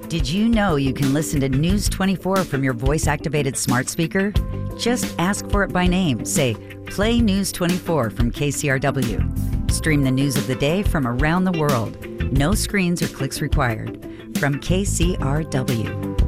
Did you know you can listen to News 24 from your voice-activated smart speaker? Just ask for it by name. Say, play News 24 from KCRW. Stream the news of the day from around the world. No screens or clicks required. From KCRW.